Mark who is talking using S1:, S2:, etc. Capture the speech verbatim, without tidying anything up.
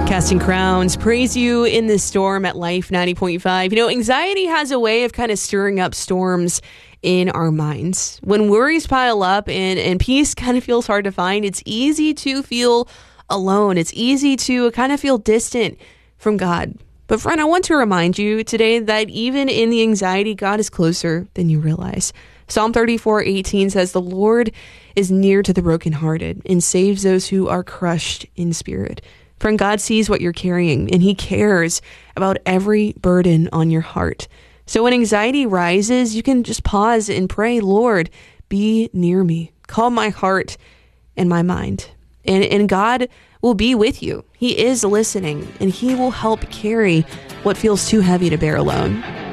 S1: Casting Crowns, praise you in this storm at Life ninety point five. You know, anxiety has a way of kind of stirring up storms in our minds. When worries pile up and, and peace kind of feels hard to find, it's easy to feel alone. It's easy to kind of feel distant from God. But friend, I want to remind you today that even in the anxiety, God is closer than you realize. Psalm thirty-four eighteen says, "The Lord is near to the brokenhearted and saves those who are crushed in spirit." Friend, God sees what you're carrying, and He cares about every burden on your heart. So when anxiety rises, you can just pause and pray, "Lord, be near me. Calm my heart and my mind." And, and God will be with you. He is listening, and He will help carry what feels too heavy to bear alone.